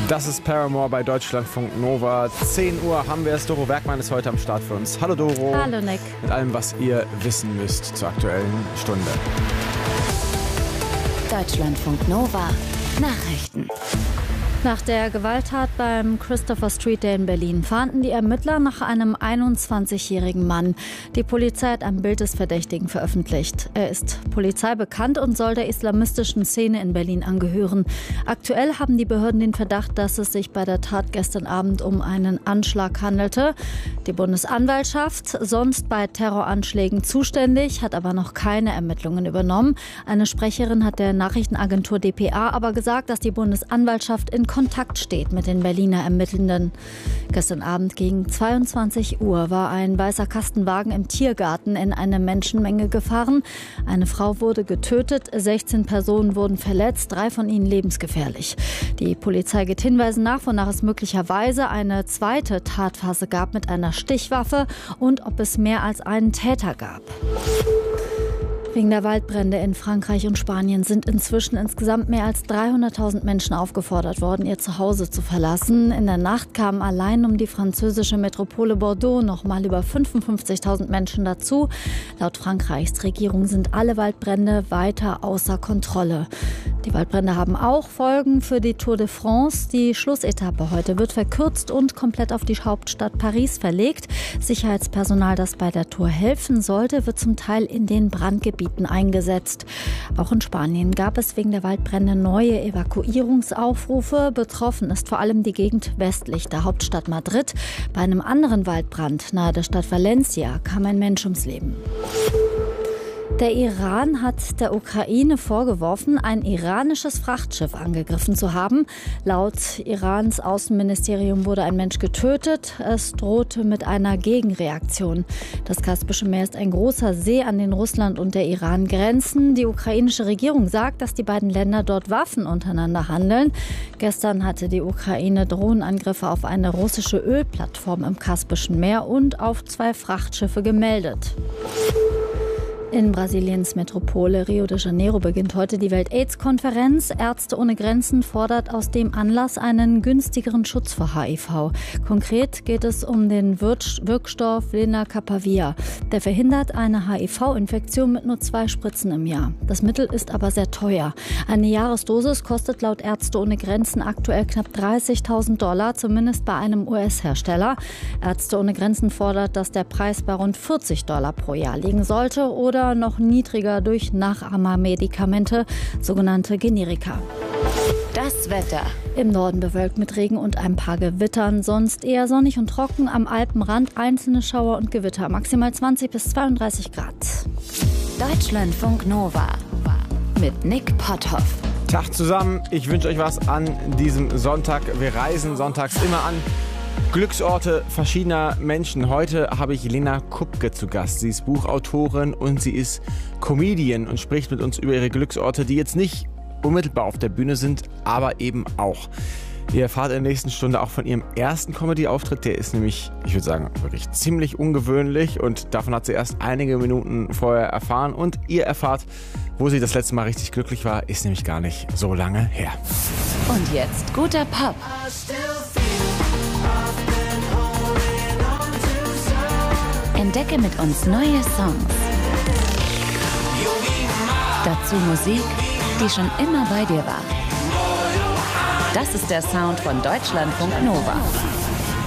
Das ist Paramore bei Deutschlandfunk Nova. 10 Uhr haben wir es. Doro Werkmann ist heute am Start für uns. Hallo Doro. Hallo Nick. Mit allem, was ihr wissen müsst zur aktuellen Stunde. Deutschlandfunk Nova. Nachrichten. Nach der Gewalttat beim Christopher Street Day in Berlin fahnden die Ermittler nach einem 21-jährigen Mann. Die Polizei hat ein Bild des Verdächtigen veröffentlicht. Er ist Polizei bekannt und soll der islamistischen Szene in Berlin angehören. Aktuell haben die Behörden den Verdacht, dass es sich bei der Tat gestern Abend um einen Anschlag handelte. Die Bundesanwaltschaft, sonst bei Terroranschlägen zuständig, hat aber noch keine Ermittlungen übernommen. Eine Sprecherin hat der Nachrichtenagentur dpa aber gesagt, dass die Bundesanwaltschaft in Kontakt steht mit den Berliner Ermittelnden. Gestern Abend gegen 22 Uhr war ein weißer Kastenwagen im Tiergarten in eine Menschenmenge gefahren. Eine Frau wurde getötet, 16 Personen wurden verletzt, 3 von ihnen lebensgefährlich. Die Polizei geht Hinweisen nach, wonach es möglicherweise eine zweite Tatphase gab mit einer Stichwaffe und ob es mehr als einen Täter gab. Wegen der Waldbrände in Frankreich und Spanien sind inzwischen insgesamt mehr als 300.000 Menschen aufgefordert worden, ihr Zuhause zu verlassen. In der Nacht kamen allein um die französische Metropole Bordeaux noch mal über 55.000 Menschen dazu. Laut Frankreichs Regierung sind alle Waldbrände weiter außer Kontrolle. Die Waldbrände haben auch Folgen für die Tour de France. Die Schlussetappe heute wird verkürzt und komplett auf die Hauptstadt Paris verlegt. Sicherheitspersonal, das bei der Tour helfen sollte, wird zum Teil in den Brandgebieten eingesetzt. Auch in Spanien gab es wegen der Waldbrände neue Evakuierungsaufrufe. Betroffen ist vor allem die Gegend westlich der Hauptstadt Madrid. Bei einem anderen Waldbrand nahe der Stadt Valencia kam ein Mensch ums Leben. Der Iran hat der Ukraine vorgeworfen, ein iranisches Frachtschiff angegriffen zu haben. Laut Irans Außenministerium wurde ein Mensch getötet. Es drohte mit einer Gegenreaktion. Das Kaspische Meer ist ein großer See, an den Russland und der Iran grenzen. Die ukrainische Regierung sagt, dass die beiden Länder dort Waffen untereinander handeln. Gestern hatte die Ukraine Drohnenangriffe auf eine russische Ölplattform im Kaspischen Meer und auf 2 Frachtschiffe gemeldet. In Brasiliens Metropole Rio de Janeiro beginnt heute die Welt-Aids-Konferenz. Ärzte ohne Grenzen fordert aus dem Anlass einen günstigeren Schutz vor HIV. Konkret geht es um den Wirkstoff Lenacapavir. Der verhindert eine HIV-Infektion mit nur 2 Spritzen im Jahr. Das Mittel ist aber sehr teuer. Eine Jahresdosis kostet laut Ärzte ohne Grenzen aktuell knapp $30.000, zumindest bei einem US-Hersteller. Ärzte ohne Grenzen fordert, dass der Preis bei rund $40 pro Jahr liegen sollte oder noch niedriger durch Nachahmermedikamente, sogenannte Generika. Das Wetter. Im Norden bewölkt mit Regen und ein paar Gewittern, sonst eher sonnig und trocken, am Alpenrand einzelne Schauer und Gewitter, maximal 20 bis 32 Grad. Deutschlandfunk Nova mit Nick Potthoff. Tag zusammen, ich wünsche euch was an diesem Sonntag. Wir reisen sonntags immer an Glücksorte verschiedener Menschen. Heute habe ich Lena Kupke zu Gast. Sie ist Buchautorin und sie ist Comedian und spricht mit uns über ihre Glücksorte, die jetzt nicht unmittelbar auf der Bühne sind, aber eben auch. Ihr erfahrt in der nächsten Stunde auch von ihrem ersten Comedy-Auftritt. Der ist nämlich, ich würde sagen, wirklich ziemlich ungewöhnlich und davon hat sie erst einige Minuten vorher erfahren. Und ihr erfahrt, wo sie das letzte Mal richtig glücklich war, ist nämlich gar nicht so lange her. Und jetzt guter Pop. Entdecke mit uns neue Songs. Dazu Musik, die schon immer bei dir war. Das ist der Sound von Deutschlandfunk Nova.